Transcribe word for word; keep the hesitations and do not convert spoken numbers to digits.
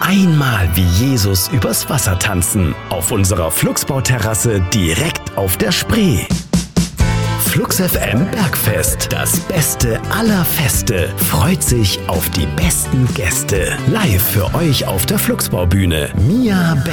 einmal wie Jesus übers Wasser tanzen. Auf unserer Flugsbau-Terrasse direkt auf der Spree. Flux F M Bergfest, das Beste aller Feste, freut sich auf die besten Gäste. Live für euch auf der Flugsbaubühne Mia Berg.